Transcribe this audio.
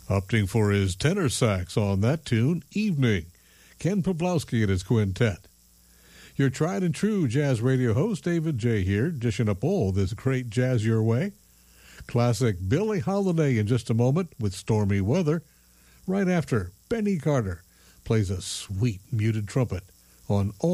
Opting for his tenor sax on that tune, Evening, Ken Poplowski and his quintet. Your tried and true jazz radio host, David J. here, dishing up all this great jazz your way. Classic Billie Holiday in just a moment with Stormy Weather. Right after, Benny Carter plays a sweet muted trumpet on all